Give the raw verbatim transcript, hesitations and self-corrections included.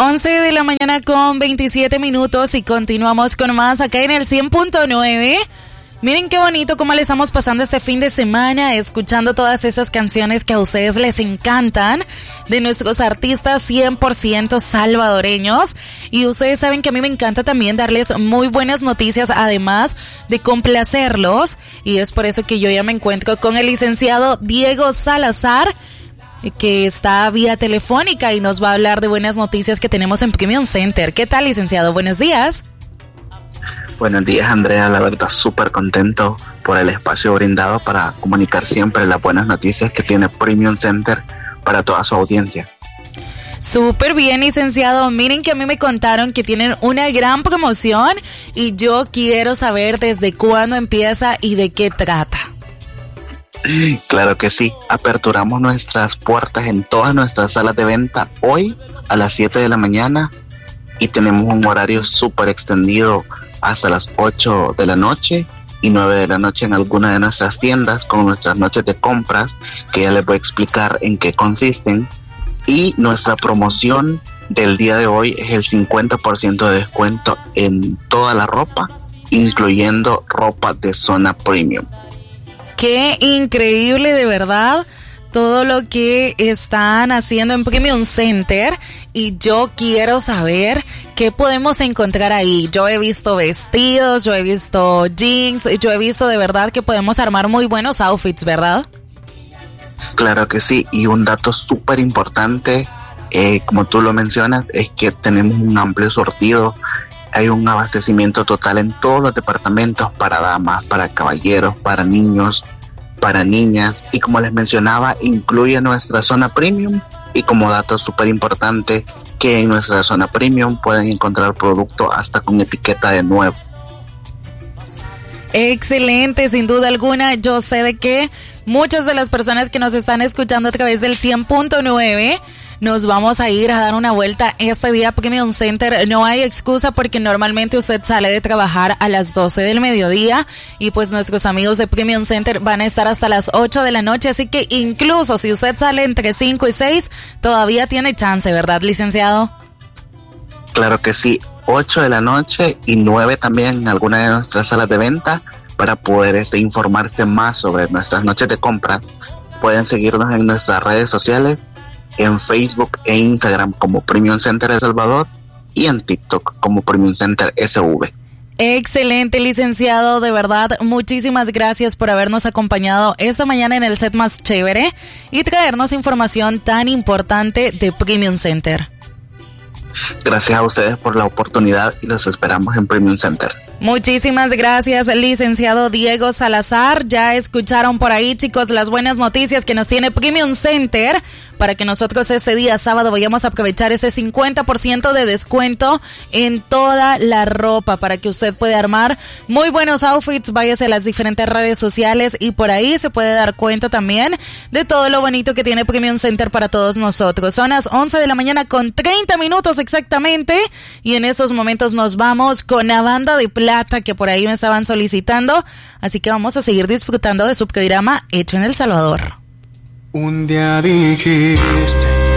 once de la mañana con veintisiete minutos y continuamos con más acá en el cien punto nueve. Miren qué bonito cómo le estamos pasando este fin de semana, escuchando todas esas canciones que a ustedes les encantan, de nuestros artistas cien por ciento salvadoreños. Y ustedes saben que a mí me encanta también darles muy buenas noticias, además de complacerlos. Y es por eso que yo ya me encuentro con el licenciado Diego Salazar, que está vía telefónica y nos va a hablar de buenas noticias que tenemos en Premium Center. ¿Qué tal, licenciado? Buenos días. Buenos días, Andrea. La verdad, súper contento por el espacio brindado para comunicar siempre las buenas noticias que tiene Premium Center para toda su audiencia. Súper bien, licenciado. Miren que a mí me contaron que tienen una gran promoción y yo quiero saber desde cuándo empieza y de qué trata. Claro que sí. Aperturamos nuestras puertas en todas nuestras salas de venta hoy a las siete de la mañana y tenemos un horario súper extendido hasta las ocho de la noche y nueve de la noche en alguna de nuestras tiendas con nuestras noches de compras, que ya les voy a explicar en qué consisten. Y nuestra promoción del día de hoy es el cincuenta por ciento de descuento en toda la ropa, incluyendo ropa de zona premium. Qué increíble, de verdad, todo lo que están haciendo en Premium Center, y yo quiero saber qué podemos encontrar ahí. Yo he visto vestidos, yo he visto jeans, yo he visto de verdad que podemos armar muy buenos outfits, ¿verdad? Claro que sí, y un dato súper importante, eh, como tú lo mencionas, es que tenemos un amplio surtido. Hay un abastecimiento total en todos los departamentos para damas, para caballeros, para niños, para niñas, y como les mencionaba, incluye nuestra zona premium. Y como dato súper importante, que en nuestra zona premium pueden encontrar producto hasta con etiqueta de nuevo. Excelente, sin duda alguna. Yo sé de que muchas de las personas que nos están escuchando a través del cien punto nueve nos vamos a ir a dar una vuelta este día a Premium Center. No hay excusa porque normalmente usted sale de trabajar a las doce del mediodía y pues nuestros amigos de Premium Center van a estar hasta las ocho de la noche, así que incluso si usted sale entre cinco y seis todavía tiene chance, ¿verdad, licenciado? Claro que sí, ocho de la noche y nueve también en alguna de nuestras salas de venta para poder este, informarse más sobre nuestras noches de compras. Pueden seguirnos en nuestras redes sociales, en Facebook e Instagram como Premium Center El Salvador y en TikTok como Premium Center S V. Excelente, licenciado, de verdad, muchísimas gracias por habernos acompañado esta mañana en el set más chévere y traernos información tan importante de Premium Center. Gracias a ustedes por la oportunidad y los esperamos en Premium Center. Muchísimas gracias, licenciado Diego Salazar. Ya escucharon por ahí, chicos, las buenas noticias que nos tiene Premium Center para que nosotros este día sábado vayamos a aprovechar ese cincuenta por ciento de descuento en toda la ropa para que usted pueda armar muy buenos outfits. Váyase a las diferentes redes sociales y por ahí se puede dar cuenta también de todo lo bonito que tiene Premium Center para todos nosotros. Son las once de la mañana con treinta minutos exactamente y en estos momentos nos vamos con la banda de plata que por ahí me estaban solicitando, así que vamos a seguir disfrutando de su programa Hecho en El Salvador. Un día dijiste